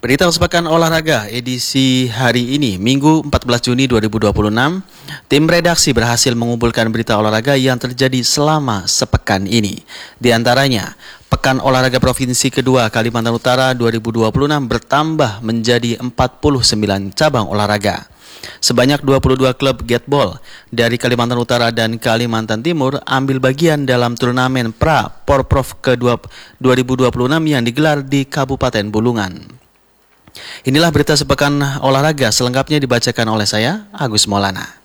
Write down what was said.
Berita sepekan olahraga edisi hari ini, Minggu 14 Juni 2026, tim redaksi berhasil mengumpulkan berita olahraga yang terjadi selama sepekan ini. Di antaranya, Pekan Olahraga Provinsi Kedua Kalimantan Utara 2026 bertambah menjadi 49 cabang olahraga. Sebanyak 22 klub gateball dari Kalimantan Utara dan Kalimantan Timur ambil bagian dalam turnamen Porprov ke-2026 yang digelar di Kabupaten Bulungan. Inilah berita sepekan olahraga, selengkapnya dibacakan oleh saya, Agus Maulana.